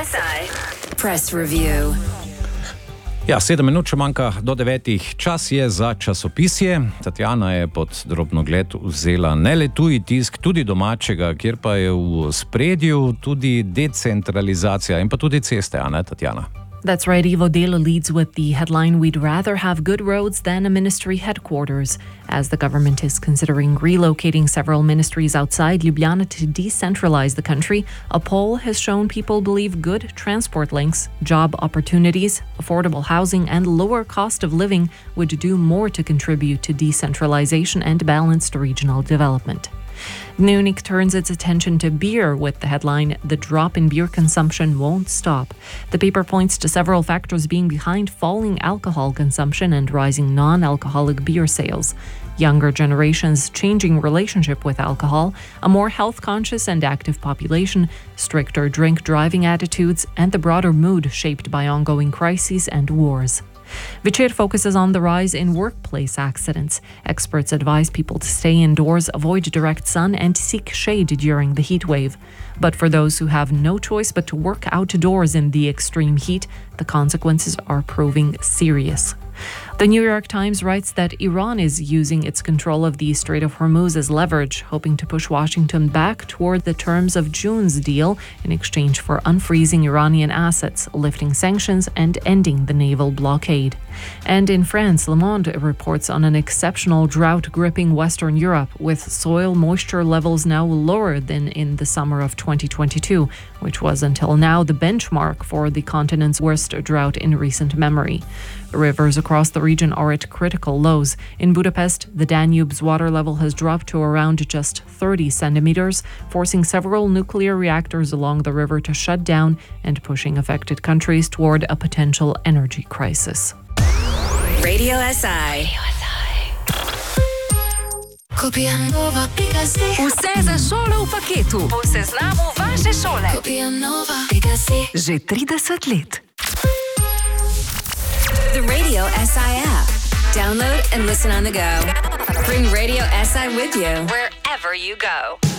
SI Press Review. Ja, 7 minut še manjka do 9. Čas je za časopisje. Tatjana je pod drobnogled vzela ne le tuji tisk, tudi domačega, kjer pa je v spredju tudi decentralizacija in pa tudi ceste, a ne, Tatjana? That's right, Ivo Dela leads with the headline, "We'd rather have good roads than a ministry headquarters," as the government is considering relocating several ministries outside Ljubljana to decentralize the country. A poll has shown people believe good transport links, job opportunities, affordable housing and lower cost of living would do more to contribute to decentralization and balanced regional development. Dnevnik turns its attention to beer with the headline, "The drop in beer consumption won't stop." The paper points to several factors being behind falling alcohol consumption and rising non-alcoholic beer sales. Younger generations' changing relationship with alcohol, a more health-conscious and active population, stricter drink-driving attitudes, and the broader mood shaped by ongoing crises and wars. Večer focuses on the rise in workplace accidents. Experts advise people to stay indoors, avoid direct sun, and seek shade during the heat wave. But for those who have no choice but to work outdoors in the extreme heat, the consequences are proving serious. The New York Times writes that Iran is using its control of the Strait of Hormuz as leverage, hoping to push Washington back toward the terms of June's deal in exchange for unfreezing Iranian assets, lifting sanctions, and ending the naval blockade. And in France, Le Monde reports on an exceptional drought gripping Western Europe, with soil moisture levels now lower than in the summer of 2022, which was until now the benchmark for the continent's worst drought in recent memory. Rivers across the region are at critical lows. In Budapest, the Danube's water level has dropped to around just 30 centimeters, forcing several nuclear reactors along the river to shut down and pushing affected countries toward a potential energy crisis. Radio SI. Vse za šolo v paketu. Po seznamu vaše šole. Že 30 let. The Radio SI app. Download and listen on the go. Bring Radio SI with you wherever you go.